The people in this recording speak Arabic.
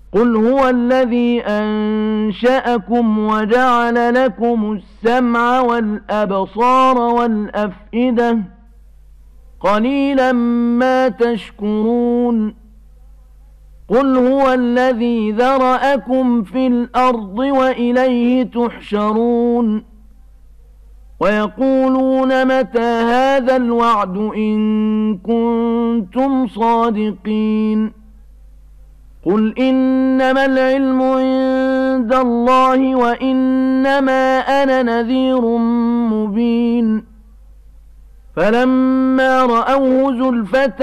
قل هو الذي أنشأكم وجعل لكم السمع والأبصار والأفئدة قليلا ما تشكرون قل هو الذي ذرأكم في الأرض وإليه تحشرون ويقولون متى هذا الوعد إن كنتم صادقين قل إنما العلم عند الله وإنما أنا نذير مبين فلما رأوه زلفة